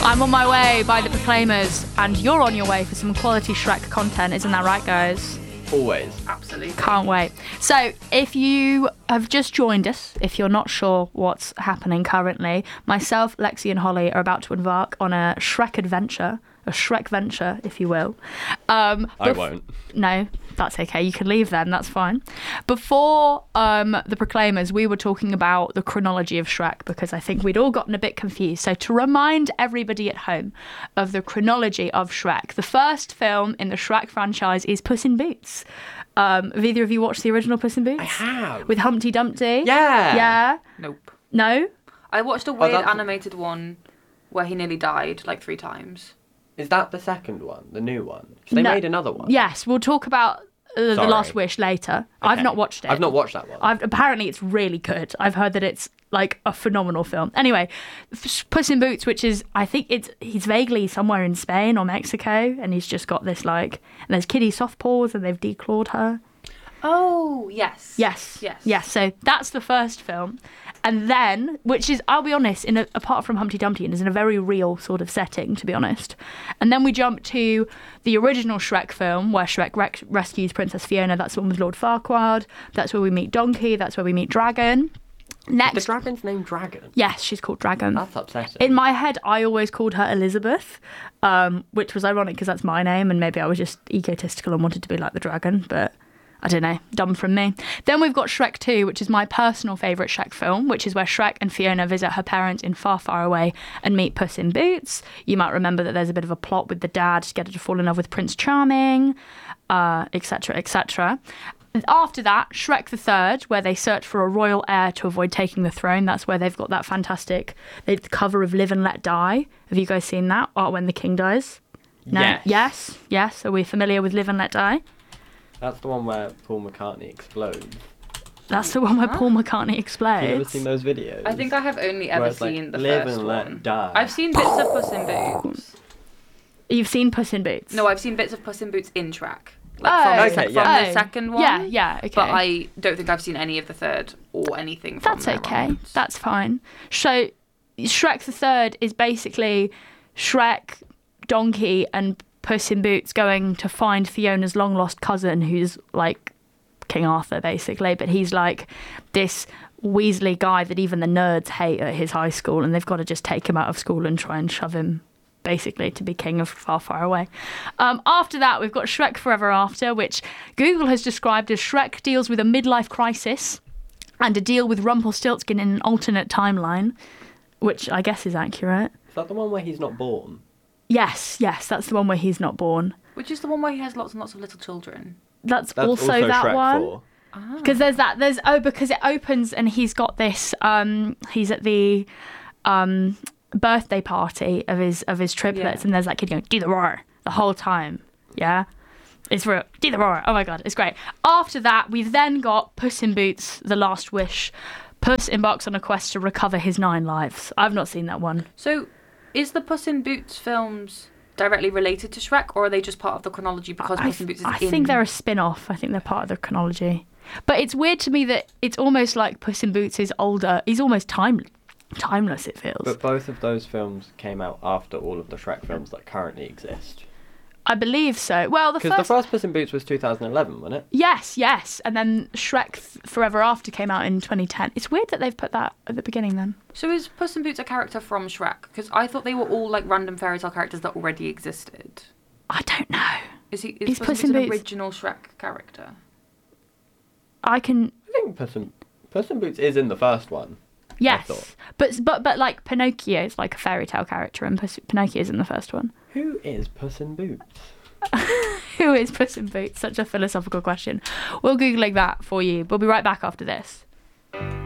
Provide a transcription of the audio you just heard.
I'm on my way by the Proclaimers, and you're on your way for some quality Shrek content, isn't that right, guys? Always. Absolutely. Can't wait. So, if you have just joined us, if you're not sure what's happening currently, myself, Lexi, and Holly are about to embark on a Shrek adventure, a Shrek venture, if you will. I won't. No, that's okay. You can leave then. That's fine. Before the Proclaimers, we were talking about the chronology of Shrek because I think we'd all gotten a bit confused. So to remind everybody at home of the chronology of Shrek, the first film in the Shrek franchise is Puss in Boots. Have either of you watched the original Puss in Boots? I have. With Humpty Dumpty? Yeah. Yeah? Nope. No? I watched a weird that's- animated one where he nearly died like 3 times. Is that the second one? The new one? 'Cause they No. made another one. Yes, we'll talk about The Sorry. Last Wish later. I've Okay. not watched it. I've not watched that one. Apparently it's really good. I've heard that it's like a phenomenal film. Anyway, Puss in Boots, which is, I think he's vaguely somewhere in Spain or Mexico, and he's just got this and there's Kitty Softpaws and they've declawed her. Oh, yes. Yes. So that's the first film. And then, which is, I'll be honest, apart from Humpty Dumpty, and is in a very real sort of setting, to be honest. And then we jump to the original Shrek film, where Shrek rescues Princess Fiona. That's the one with Lord Farquaad. That's where we meet Donkey. That's where we meet Dragon. Next, The dragon's named Dragon. yes, she's called Dragon. That's upsetting. In my head, I always called her Elizabeth, which was ironic because that's my name, and maybe I was just egotistical and wanted to be like the dragon, but I don't know, dumb from me. Then we've got Shrek 2, which is my personal favourite Shrek film, which is where Shrek and Fiona visit her parents in Far, Far Away and meet Puss in Boots. You might remember that there's a bit of a plot with the dad to get her to fall in love with Prince Charming, etc., etc. After that, Shrek the Third, where they search for a royal heir to avoid taking the throne. That's where they've got that fantastic the cover of Live and Let Die. Have you guys seen that? Art When the King Dies? No? Yes. Yes. Are we familiar with Live and Let Die? That's the one where Paul McCartney explodes. That's the one where Paul McCartney explodes. Have you ever seen those videos? I think I have only Where ever it's like, seen the Live first and one. Let Die. I've seen bits of Puss in Boots. You've seen Puss in Boots? No, I've seen bits of Puss in Boots in Shrek. Oh, okay, from yeah. the second one. Yeah, okay. But I don't think I've seen any of the third or anything from That's there okay. onwards. That's fine. So, Shrek the Third is basically Shrek, Donkey, and Puss in Boots going to find Fiona's long lost cousin, who's like King Arthur, basically. But he's like this Weasley guy that even the nerds hate at his high school, and they've got to just take him out of school and try and shove him basically to be king of Far, Far Away. After that, we've got Shrek Forever After, which Google has described as Shrek deals with a midlife crisis and a deal with Rumpelstiltskin in an alternate timeline, which I guess is accurate. Is that the one where he's not born? Yes, that's the one where he's not born. Which is the one where he has lots and lots of little children. That's That's also that Shrek one. 4. Because because it opens and he's got this, he's at the birthday party of his triplets, Yeah. and there's that kid going, do the roar, the whole time. Yeah? It's real. Do the roar. Oh my God, it's great. After that, we've then got Puss in Boots, The Last Wish. Puss embarks on a quest to recover his 9 lives. I've not seen that one. So, is the Puss in Boots films directly related to Shrek, or are they just part of the chronology because Puss in Boots is I in... think they're a spin-off. I think they're part of the chronology. But it's weird to me that it's almost like Puss in Boots is older. He's almost timeless, it feels. But both of those films came out after all of the Shrek films that currently exist. I believe so. Well, Because the first Puss in Boots was 2011, wasn't it? Yes. And then Shrek Forever After came out in 2010. It's weird that they've put that at the beginning then. So is Puss in Boots a character from Shrek? Because I thought they were all like random fairy tale characters that already existed. I don't know. Is Is Puss in Boots an original Shrek character? I can... I think Puss in Boots is in the first one. Yes. thought. But like Pinocchio is like a fairy tale character, and Pinocchio is in the first one. Who is Puss in Boots? Who is Puss in Boots? Such a philosophical question. We'll Googling that for you. We'll be right back after this.